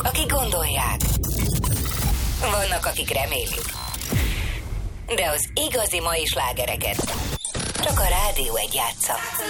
azok, akik gondolják. Vannak, akik remélik. De az igazi mai slágereket csak a Rádió 1 játsza.